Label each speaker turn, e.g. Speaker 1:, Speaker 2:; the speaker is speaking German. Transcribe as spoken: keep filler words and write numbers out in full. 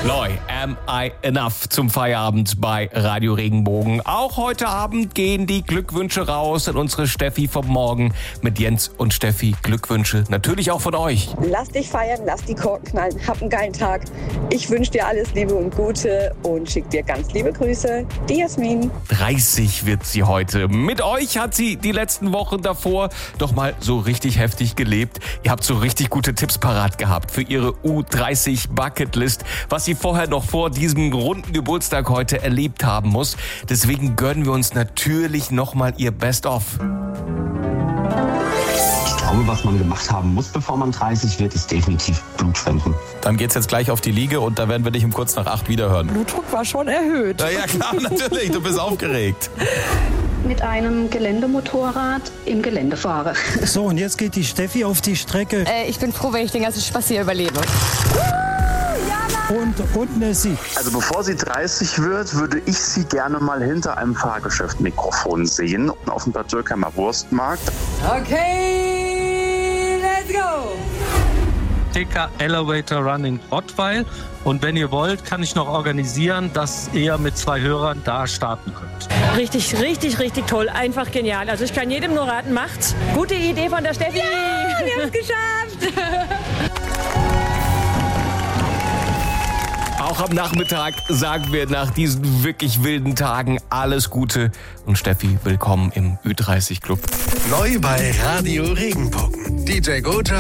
Speaker 1: Neu, Am I Enough zum Feierabend bei Radio Regenbogen. Auch heute Abend gehen die Glückwünsche raus an unsere Steffi vom Morgen mit Jens und Steffi. Glückwünsche natürlich auch von euch.
Speaker 2: Lass dich feiern, lass die Korken knallen, hab einen geilen Tag. Ich wünsche dir alles Liebe und Gute und schick dir ganz liebe Grüße. Die Jasmin.
Speaker 1: dreißig wird sie heute. Mit euch hat sie die letzten Wochen davor doch mal so richtig heftig gelebt. Ihr habt so richtig gute Tipps parat gehabt für ihre U dreißig Bucketlist, was sie vorher noch vor diesem runden Geburtstag heute erlebt haben muss. Deswegen gönnen wir uns natürlich nochmal ihr Best-of.
Speaker 3: Ich glaube, was man gemacht haben muss, bevor man dreißig wird, ist definitiv Blutspenden.
Speaker 4: Dann geht's jetzt gleich auf die Liege und da werden wir dich um kurz nach acht wiederhören.
Speaker 5: Blutdruck war schon erhöht.
Speaker 4: Na ja, klar, natürlich, du bist aufgeregt.
Speaker 6: Mit einem Geländemotorrad im Gelände fahre.
Speaker 7: So, und jetzt geht die Steffi auf die Strecke.
Speaker 5: Äh, ich bin froh, wenn ich den ganzen Spaß hier überlebe.
Speaker 7: Und, und Nessie.
Speaker 8: Also bevor sie dreißig wird, würde ich sie gerne mal hinter einem Fahrgeschäft-Mikrofon sehen, auf dem Bad Dürkheimer Wurstmarkt.
Speaker 9: Okay, let's go!
Speaker 10: T K Elevator Run in Rottweil. Und wenn ihr wollt, kann ich noch organisieren, dass ihr mit zwei Hörern da starten könnt.
Speaker 11: Richtig, richtig, richtig toll. Einfach genial. Also ich kann jedem nur raten, macht's. Gute Idee von der Steffi.
Speaker 9: Ja, wir haben es geschafft.
Speaker 1: Auch am Nachmittag sagen wir nach diesen wirklich wilden Tagen alles Gute. Und Steffi, willkommen im Ü dreißig Club.
Speaker 12: Neu bei Radio Regenbogen. D J Gotcha